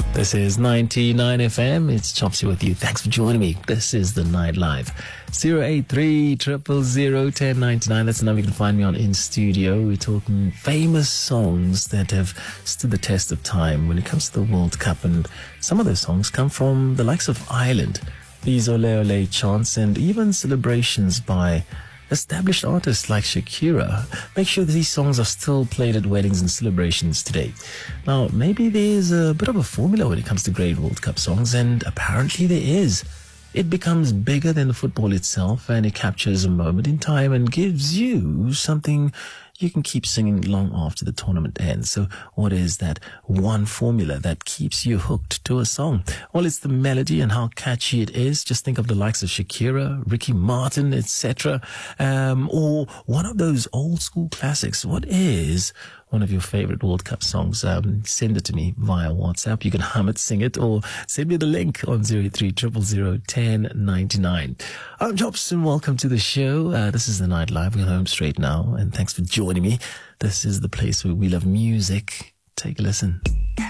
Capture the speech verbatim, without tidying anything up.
This is ninety-nine F M. It's Chopsy with you. Thanks for joining me. This is the Night Live. zero eight three, zero zero zero, one zero nine nine. That's the number you can find me on in studio. We're talking famous songs that have stood the test of time when it comes to the World Cup. And some of those songs come from the likes of Ireland. These Ole Ole chants and even celebrations by established artists like Shakira. Make sure that these songs are still played at weddings and celebrations today. Now, maybe there's a bit of a formula when it comes to great World Cup songs, and apparently there is. It becomes bigger than the football itself, and it captures a moment in time and gives you something you can keep singing long after the tournament ends. So what is that one formula that keeps you hooked to a song? Well, it's the melody and how catchy it is. Just think of the likes of Shakira, Ricky Martin, et cetera. Um, or one of those old school classics. What is one of your favorite World Cup songs? Um, send it to me via WhatsApp. You can hum it, sing it, or send me the link on zero eight three, zero zero zero, one zero nine nine. I'm Jobs and welcome to the show. Uh, this is the Night Live. We're home straight now, and thanks for joining me. This is the place where we love music. Take a listen.